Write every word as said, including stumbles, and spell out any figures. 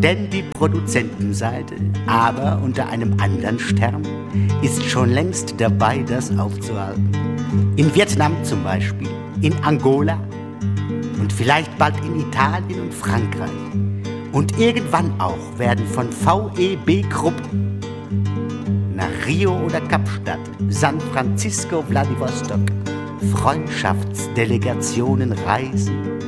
Denn die Produzentenseite, aber unter einem anderen Stern, ist schon längst dabei, das aufzuhalten. In Vietnam zum Beispiel, in Angola und vielleicht bald in Italien und Frankreich. Und irgendwann auch werden von V E B-Gruppen nach Rio oder Kapstadt, San Francisco, Vladivostok Freundschaftsdelegationen reisen